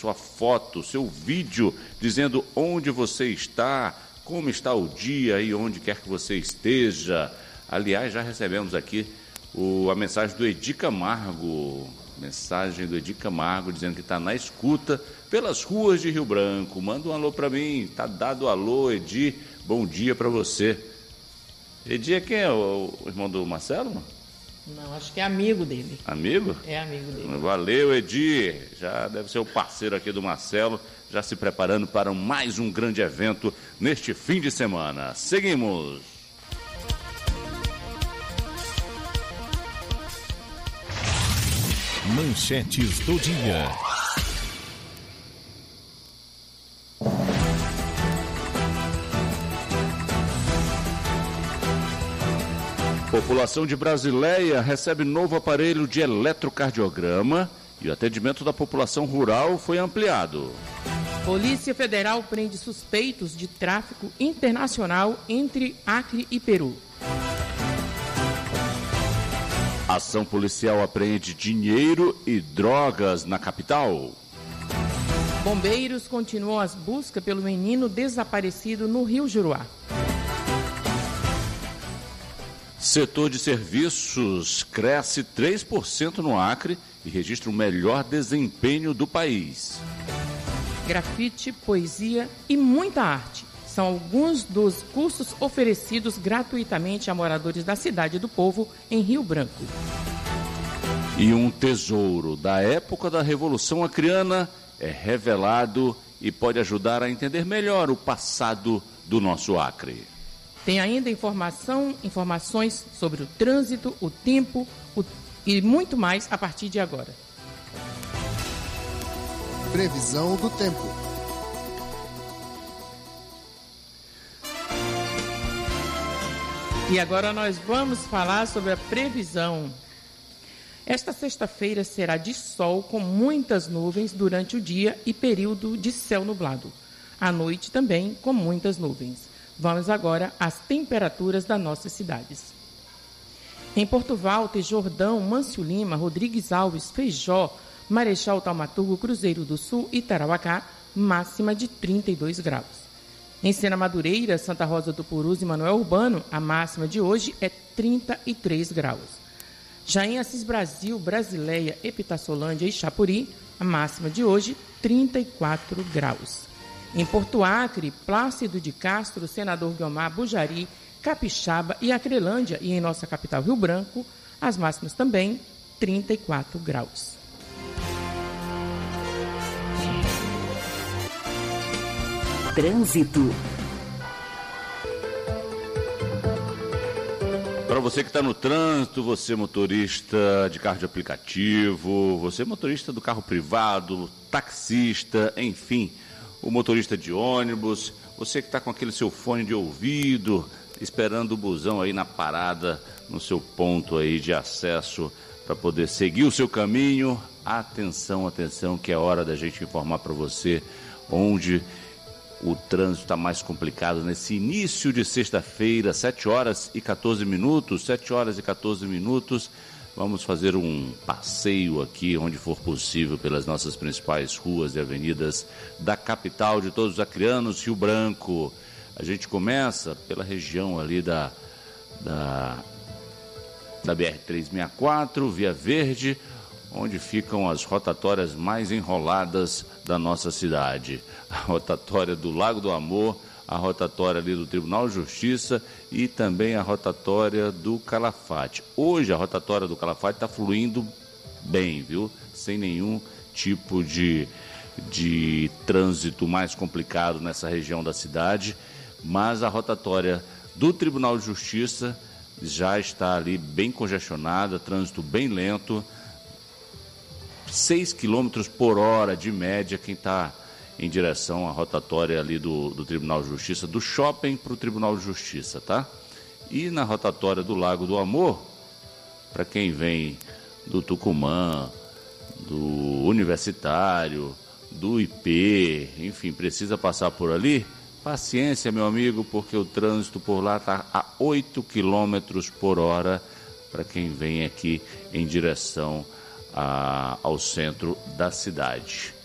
sua foto, seu vídeo, dizendo onde você está, como está o dia e onde quer que você esteja. Aliás, já recebemos aqui a mensagem do Edi Camargo. Mensagem do Edi Camargo dizendo que está na escuta pelas ruas de Rio Branco. Manda um alô para mim. Tá dado alô, Edi. Bom dia para você. Edi é quem? É o irmão do Marcelo? Não, acho que é amigo dele. Amigo? É amigo dele. Valeu, Edi. Já deve ser o parceiro aqui do Marcelo, já se preparando para mais um grande evento neste fim de semana. Seguimos. Manchetes do dia. População de Brasileia recebe novo aparelho de eletrocardiograma e o atendimento da população rural foi ampliado. Polícia Federal prende suspeitos de tráfico internacional entre Acre e Peru. Ação policial apreende dinheiro e drogas na capital. Bombeiros continuam as buscas pelo menino desaparecido no Rio Juruá. Setor de serviços cresce 3% no Acre e registra o melhor desempenho do país. Grafite, poesia e muita arte são alguns dos cursos oferecidos gratuitamente a moradores da Cidade do Povo, em Rio Branco. E um tesouro da época da Revolução Acreana é revelado e pode ajudar a entender melhor o passado do nosso Acre. Tem ainda informações sobre o trânsito, o tempo e muito mais a partir de agora. Previsão do tempo. E agora nós vamos falar sobre a previsão. Esta sexta-feira será de sol com muitas nuvens durante o dia e período de céu nublado. À noite também com muitas nuvens. Vamos agora às temperaturas das nossas cidades. Em Porto Walter, Jordão, Mâncio Lima, Rodrigues Alves, Feijó, Marechal Taumaturgo, Cruzeiro do Sul e Tarauacá, máxima de 32 graus. Em Sena Madureira, Santa Rosa do Purus e Manoel Urbano, a máxima de hoje é 33 graus. Já em Assis Brasil, Brasileia, Epitassolândia e Chapuri, a máxima de hoje 34 graus. Em Porto Acre, Plácido de Castro, Senador Guiomar, Bujari, Capixaba e Acrelândia, e em nossa capital Rio Branco, as máximas também 34 graus. Trânsito. Para você que está no trânsito, você motorista de carro de aplicativo, você motorista do carro privado, taxista, enfim, o motorista de ônibus, você que está com aquele seu fone de ouvido, esperando o busão aí na parada, no seu ponto aí de acesso para poder seguir o seu caminho. Atenção, atenção, que é hora da gente informar para você onde o trânsito está mais complicado nesse início de sexta-feira, 7 horas e 14 minutos, 7 horas e 14 minutos. Vamos fazer um passeio aqui, onde for possível, pelas nossas principais ruas e avenidas da capital de todos os acreanos, Rio Branco. A gente começa pela região ali da BR-364, Via Verde, onde ficam as rotatórias mais enroladas da nossa cidade. A rotatória do Lago do Amor, a rotatória ali do Tribunal de Justiça e também a rotatória do Calafate. Hoje a rotatória do Calafate está fluindo bem, viu? Sem nenhum tipo de trânsito mais complicado nessa região da cidade, mas a rotatória do Tribunal de Justiça já está ali bem congestionada, trânsito bem lento, 6 km por hora de média quem está em direção à rotatória ali do Tribunal de Justiça, do shopping para o Tribunal de Justiça, tá? E na rotatória do Lago do Amor, para quem vem do Tucumã, do Universitário, do IP, enfim, precisa passar por ali, paciência, meu amigo, porque o trânsito por lá está a 8 km por hora para quem vem aqui em direção ao centro da cidade.